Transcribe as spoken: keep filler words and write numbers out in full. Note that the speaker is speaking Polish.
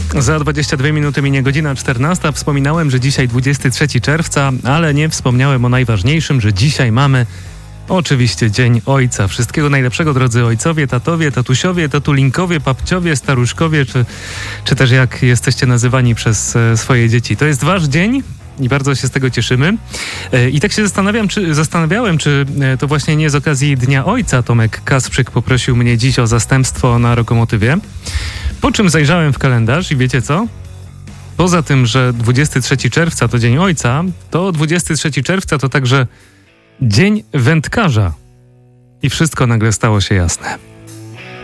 Za dwadzieścia dwie minuty minie godzina czternasta. Wspominałem, że dzisiaj dwudziestego trzeciego czerwca, ale nie wspomniałem o najważniejszym, że dzisiaj mamy oczywiście Dzień Ojca. Wszystkiego najlepszego, drodzy ojcowie, tatowie, tatusiowie, tatulinkowie, papciowie, staruszkowie, czy, czy też jak jesteście nazywani przez e, swoje dzieci. To jest wasz dzień i bardzo się z tego cieszymy. E, I tak się zastanawiam, czy, zastanawiałem, czy e, to właśnie nie z okazji Dnia Ojca Tomek Kasprzyk poprosił mnie dziś o zastępstwo na Lokomotywie. Po czym zajrzałem w kalendarz i wiecie co? Poza tym, że dwudziestego trzeciego czerwca to Dzień Ojca, to dwudziestego trzeciego czerwca to także Dzień Wędkarza. I wszystko nagle stało się jasne.